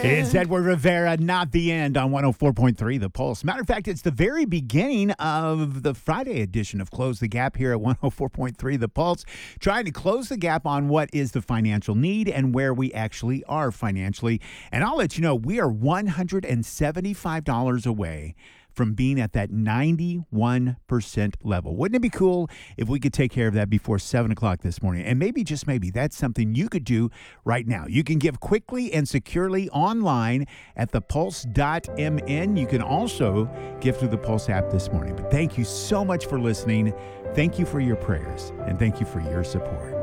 It's Edward Rivera, not the end on 104.3 The Pulse. Matter of fact, it's the very beginning of the Friday edition of Close the Gap here at 104.3 The Pulse, trying to close the gap on what is the financial need and where we actually are financially. And I'll let you know, we are $175 away from being at that 91% level. Wouldn't it be cool if we could take care of that before 7 o'clock this morning? And maybe, just maybe, that's something you could do right now. You can give quickly and securely online at thepulse.mn. You can also give through the Pulse app this morning. But thank you so much for listening. Thank you for your prayers, and thank you for your support.